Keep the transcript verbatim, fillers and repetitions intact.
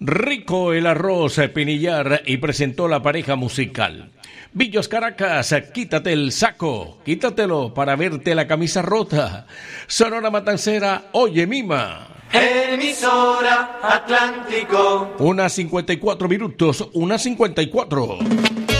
Rico el arroz Pinillar y presentó la pareja musical. Villos Caracas, quítate el saco, quítatelo para verte la camisa rota. Sonora Matancera, oye Mima. Emisora Atlántico. Una cincuenta y cuatro minutos, una cincuenta y cuatro.